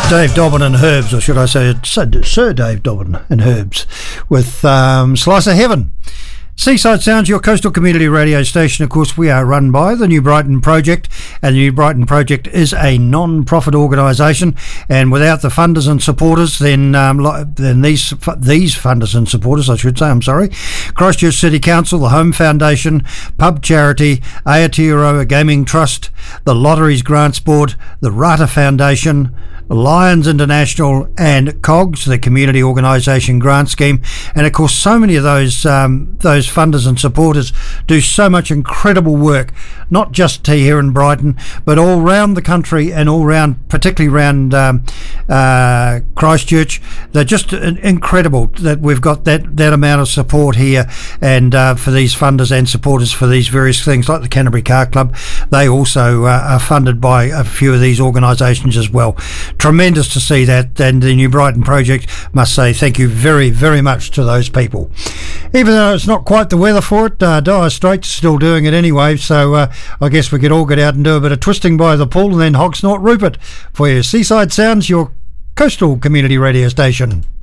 Dave Dobbin and Herbs, or should I say Sir Dave Dobbin and Herbs, with Slice of Heaven. Seaside Sounds, your coastal community radio station. Of course, we are run by the New Brighton Project, and the New Brighton Project is a non-profit organisation, and without the funders and supporters, then these funders and supporters, I should say, Christchurch City Council, the Home Foundation, Pub Charity, Aotearoa Gaming Trust, the Lotteries Grants Board, the Rata Foundation, Lions International, and COGS, the Community Organisation Grant Scheme, and of course so many of those funders and supporters do so much incredible work, not just here in Brighton, but all round the country and all round, particularly around Christchurch. They're just incredible that we've got that amount of support here, and for these funders and supporters for these various things, like the Canterbury Car Club. They also are funded by a few of these organisations as well. Tremendous to see that, and the New Brighton Project must say thank you very, very much to those people. Even though it's not quite the weather for it, Dire Straits still doing it anyway, so I guess we could all get out and do a bit of twisting by the pool and then Hogsnort Rupert for your Seaside Sounds, your coastal community radio station.